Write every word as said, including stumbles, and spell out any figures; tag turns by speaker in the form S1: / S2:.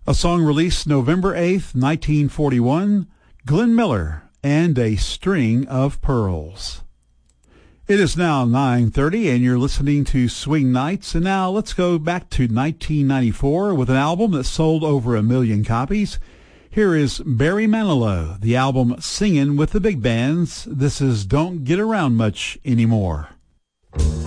S1: A song released November eighth, nineteen forty-one, Glenn Miller and a String of Pearls. It is now nine thirty, and you're listening to Swing Nights. And now let's go back to nineteen ninety-four with an album that sold over a million copies. Here is Barry Manilow, the album Singin' with the Big Bands. This is Don't Get Around Much Anymore.